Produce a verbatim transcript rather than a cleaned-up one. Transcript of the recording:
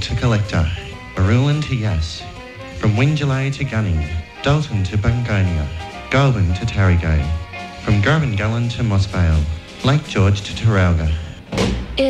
to Collector, Maroon to Yass, from Wingelay to Gunning, Dalton to Bungonia, Goulburn to Tarragone, from Gurban Gullen to Mossvale, Lake George to Taralga.